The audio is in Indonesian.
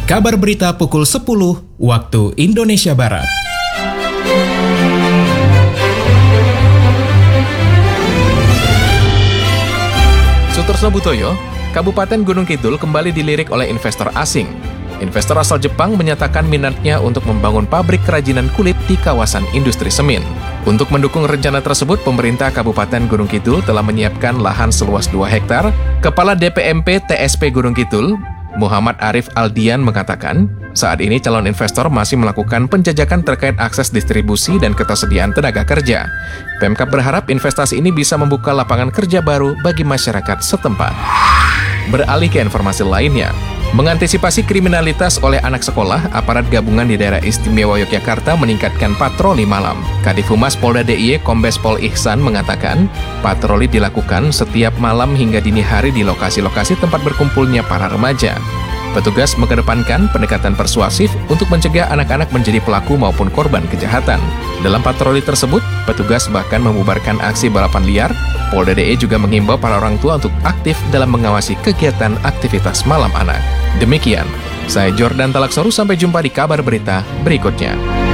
Kabar berita pukul 10 waktu Indonesia Barat. Sutorsno Butoyo, Kabupaten Gunung Kidul kembali dilirik oleh investor asing. Investor asal Jepang menyatakan minatnya untuk membangun pabrik kerajinan kulit di kawasan industri semen. Untuk mendukung rencana tersebut, pemerintah Kabupaten Gunung Kidul telah menyiapkan lahan seluas 2 hektar. Kepala DPMP TSP Gunung Kidul, Muhammad Arif Aldian mengatakan, saat ini calon investor masih melakukan penjajakan terkait akses distribusi dan ketersediaan tenaga kerja. Pemkab berharap investasi ini bisa membuka lapangan kerja baru bagi masyarakat setempat. Beralih ke informasi lainnya, mengantisipasi kriminalitas oleh anak sekolah, aparat gabungan di daerah istimewa Yogyakarta meningkatkan patroli malam. Kadif Humas Polda DIY Kombes Pol Ihsan mengatakan, patroli dilakukan setiap malam hingga dini hari di lokasi-lokasi tempat berkumpulnya para remaja. Petugas mengedepankan pendekatan persuasif untuk mencegah anak-anak menjadi pelaku maupun korban kejahatan. Dalam patroli tersebut, petugas bahkan membubarkan aksi balapan liar. Polda DIY juga menghimbau para orang tua untuk aktif dalam mengawasi kegiatan aktivitas malam anak. Demikian, saya Jordan Talaksoru, sampai jumpa di kabar berita berikutnya.